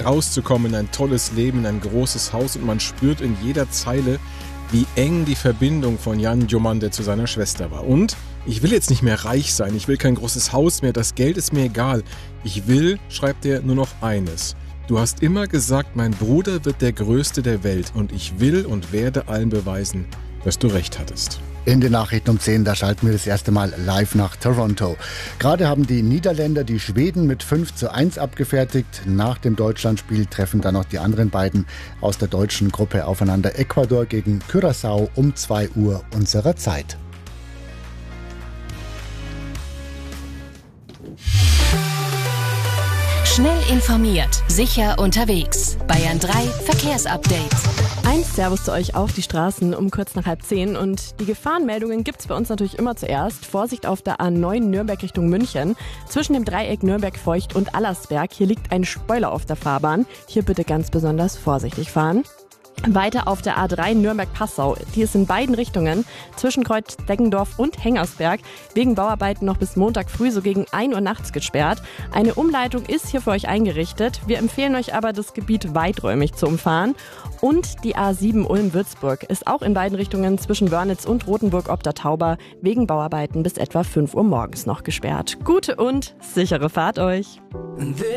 rauszukommen in ein tolles Leben, in ein großes Haus, und man spürt in jeder Zeile, wie eng die Verbindung von Jan Diomande zu seiner Schwester war. Und ich will jetzt nicht mehr reich sein, ich will kein großes Haus mehr, das Geld ist mir egal. Ich will, schreibt er, nur noch eines. Du hast immer gesagt, mein Bruder wird der Größte der Welt, und ich will und werde allen beweisen, dass du recht hattest. In den Nachrichten um 10, da schalten wir das erste Mal live nach Toronto. Gerade haben die Niederländer die Schweden mit 5:1 abgefertigt. Nach dem Deutschlandspiel treffen dann noch die anderen beiden aus der deutschen Gruppe aufeinander. Ecuador gegen Curaçao um 2 Uhr unserer Zeit. Schnell informiert, sicher unterwegs. Bayern 3 Verkehrsupdate. Servus zu euch auf die Straßen um kurz nach 9:30. Und die Gefahrenmeldungen gibt's bei uns natürlich immer zuerst. Vorsicht auf der A9 Nürnberg Richtung München. Zwischen dem Dreieck Nürnberg-Feucht und Allersberg. Hier liegt ein Spoiler auf der Fahrbahn. Hier bitte ganz besonders vorsichtig fahren. Weiter auf der A3 Nürnberg-Passau. Die ist in beiden Richtungen zwischen Kreuz Deggendorf und Hengersberg wegen Bauarbeiten noch bis Montag früh so gegen 1 Uhr nachts gesperrt. Eine Umleitung ist hier für euch eingerichtet. Wir empfehlen euch aber, das Gebiet weiträumig zu umfahren. Und die A7 Ulm-Würzburg ist auch in beiden Richtungen zwischen Wörnitz und Rothenburg ob der Tauber wegen Bauarbeiten bis etwa 5 Uhr morgens noch gesperrt. Gute und sichere Fahrt euch!